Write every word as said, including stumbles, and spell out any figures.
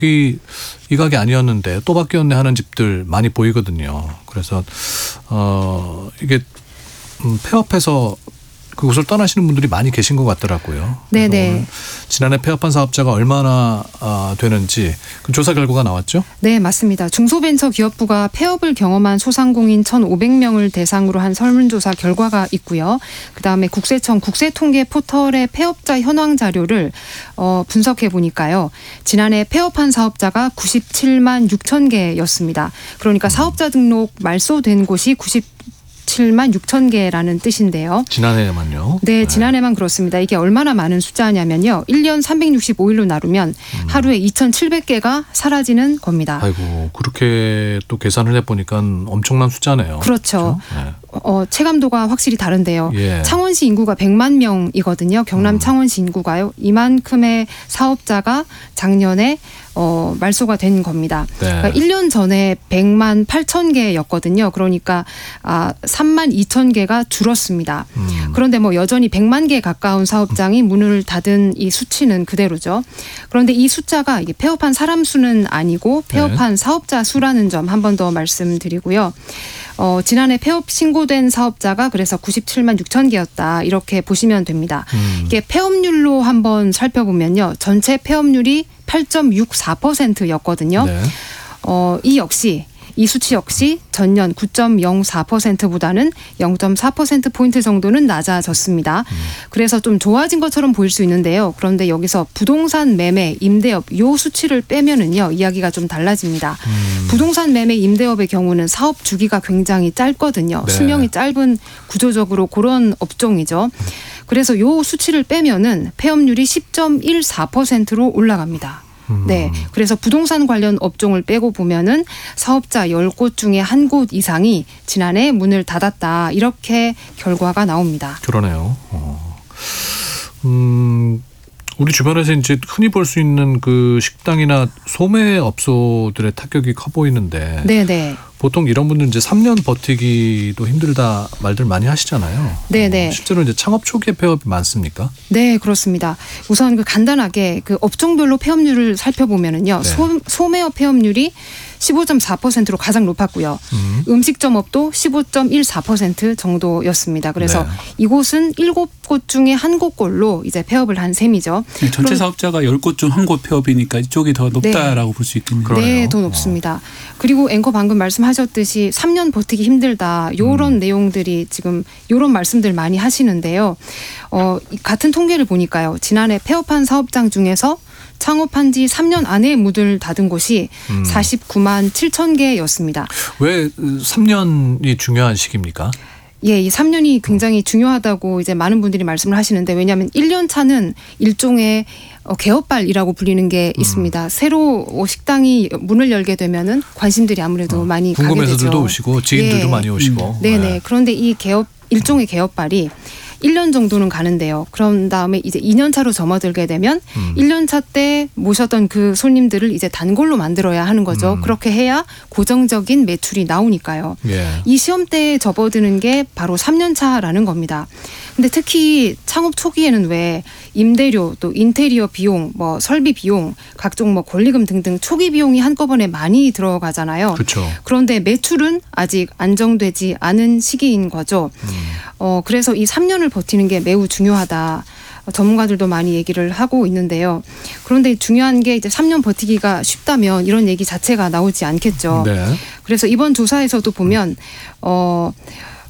이, 이 가게 아니었는데 또 바뀌었네 하는 집들 많이 보이거든요. 그래서 어 이게 음, 폐업해서 그곳을 떠나시는 분들이 많이 계신 것 같더라고요. 네네. 지난해 폐업한 사업자가 얼마나 아, 되는지 그 조사 결과가 나왔죠? 네, 맞습니다. 중소벤처기업부가 폐업을 경험한 소상공인 천오백 명을 대상으로 한 설문조사 결과가 있고요. 그다음에 국세청 국세통계 포털의 폐업자 현황 자료를 어, 분석해 보니까요. 지난해 폐업한 사업자가 구십칠만 육천 개였습니다. 그러니까 사업자 등록 말소된 곳이 구십칠만 육천 개라는 뜻인데요. 지난해만요? 네, 지난해만 그렇습니다. 이게 얼마나 많은 숫자냐면요. 일 년 삼백육십오 일로 나누면 음. 하루에 이천칠백 개가 사라지는 겁니다. 아이고, 그렇게 또 계산을 해보니까 엄청난 숫자네요. 그렇죠. 그렇죠? 네. 어, 체감도가 확실히 다른데요. 예. 창원시 인구가 백만 명이거든요. 경남 음. 창원시 인구가요. 이만큼의 사업자가 작년에 어, 말소가 된 겁니다. 네. 그러니까 일 년 전에 백만 팔천 개였거든요. 그러니까 아, 삼만 이천 개가 줄었습니다. 음. 그런데 뭐 여전히 백만 개 가까운 사업장이 문을 닫은 이 수치는 그대로죠. 그런데 이 숫자가 이게 폐업한 사람 수는 아니고 폐업한 네. 사업자 수라는 점 한 번 더 말씀드리고요. 어, 지난해 폐업 신고된 사업자가 그래서 구십칠만 육천 개였다. 이렇게 보시면 됩니다. 음. 이게 폐업률로 한번 살펴보면요. 전체 폐업률이 팔 점 육사 퍼센트였거든요. 네. 어, 이 역시 이 수치 역시 전년 구 점 영사 퍼센트보다는 영 점 사 퍼센트포인트 정도는 낮아졌습니다. 음. 그래서 좀 좋아진 것처럼 보일 수 있는데요. 그런데 여기서 부동산 매매, 임대업 요 수치를 빼면은요. 이야기가 좀 달라집니다. 음. 부동산 매매, 임대업의 경우는 사업 주기가 굉장히 짧거든요. 네. 수명이 짧은 구조적으로 그런 업종이죠. 그래서 요 수치를 빼면은 폐업률이 십 점 일사 퍼센트로 올라갑니다. 네. 그래서 부동산 관련 업종을 빼고 보면은 사업자 열 곳 중에 한 곳 이상이 지난해 문을 닫았다. 이렇게 결과가 나옵니다. 그러네요. 어. 음, 우리 주변에서 이제 흔히 볼 수 있는 그 식당이나 소매업소들의 타격이 커 보이는데. 네네. 보통 이런 분들 이제 삼 년 버티기도 힘들다 말들 많이 하시잖아요. 네네. 어, 실제로 이제 창업 초기에 폐업이 많습니까? 네, 그렇습니다. 우선 그 간단하게 그 업종별로 폐업률을 살펴보면은요. 네. 소, 소매업 폐업률이 십오 점 사 퍼센트로 가장 높았고요. 음. 음식점업도 십오 점 일사 퍼센트 정도였습니다. 그래서 네. 이곳은 일곱 곳 중에 한 곳꼴로 이제 폐업을 한 셈이죠. 네, 전체 사업자가 열 곳 중 한 곳 폐업이니까 이쪽이 더 높다라고 네. 볼 수 있겠네요. 그러네요. 네, 더 높습니다. 어. 그리고 앵커 방금 말씀하셨듯이 삼 년 버티기 힘들다. 이런 음. 내용들이 지금 이런 말씀들 많이 하시는데요. 어, 같은 통계를 보니까요. 지난해 폐업한 사업장 중에서 창업한 지 삼 년 안에 문을 닫은 곳이 음. 사십구만 칠천 개였습니다. 왜 삼 년이 중요한 시기입니까? 예, 이 삼 년이 굉장히 중요하다고 이제 많은 분들이 말씀을 하시는데 왜냐하면 일 년 차는 일종의 어, 개업발이라고 불리는 게 음. 있습니다. 새로 식당이 문을 열게 되면은 관심들이 아무래도 어, 많이 가게 되죠. 궁금해서들도 오시고 지인들도 예. 많이 오시고. 음. 네네. 네. 그런데 이 개업 일종의 개업발이 일 년 정도는 가는데요. 그런 다음에 이제 이 년 차로 접어들게 되면 음. 일 년 차 때 모셨던 그 손님들을 이제 단골로 만들어야 하는 거죠. 음. 그렇게 해야 고정적인 매출이 나오니까요. 예. 이 시험대에 접어드는 게 바로 삼 년 차라는 겁니다. 근데 특히 창업 초기에는 왜 임대료 또 인테리어 비용, 뭐 설비 비용, 각종 뭐 권리금 등등 초기 비용이 한꺼번에 많이 들어가잖아요. 그렇죠. 그런데 매출은 아직 안정되지 않은 시기인 거죠. 음. 어, 그래서 이 삼 년을 버티는 게 매우 중요하다. 전문가들도 많이 얘기를 하고 있는데요. 그런데 중요한 게 이제 삼 년 버티기가 쉽다면 이런 얘기 자체가 나오지 않겠죠. 네. 그래서 이번 조사에서도 보면 어.